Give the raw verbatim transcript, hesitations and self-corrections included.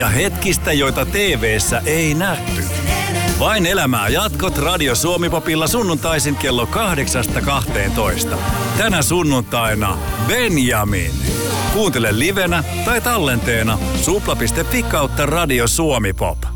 ja hetkistä, joita T V:ssä ei nähty. Vain elämää jatkot Radio Suomi-popilla sunnuntaisin kello kahdeksasta kahteentoista. Tänä sunnuntaina Benjamin. Kuuntele livenä tai tallenteena supla piste fi kautta Radio Suomi Pop.